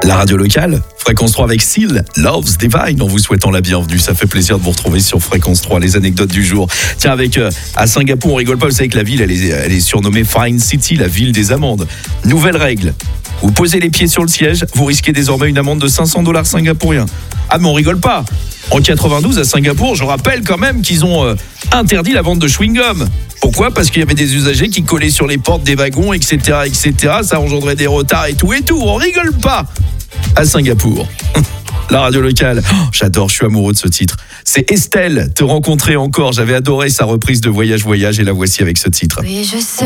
La radio locale, Fréquence 3 avec Seal, Love's Divine, en vous souhaitant la bienvenue. Ça fait plaisir de vous retrouver sur Fréquence 3, les anecdotes du jour. Tiens, à Singapour, on rigole pas, vous savez que la ville, elle est surnommée Fine City, la ville des amendes. Nouvelle règle, vous posez les pieds sur le siège, vous risquez désormais une amende de $500 singapouriens. Ah mais on rigole pas. En 92 à Singapour, je rappelle quand même qu'ils ont interdit la vente de chewing-gum. Pourquoi ? Parce qu'il y avait des usagers qui collaient sur les portes des wagons, etc., etc. Ça engendrait des retards et tout. On rigole pas à Singapour. La radio locale, j'adore, je suis amoureux de ce titre. C'est Estelle, Te rencontrer encore. J'avais adoré sa reprise de Voyage, Voyage et la voici avec ce titre. Oui, je sais.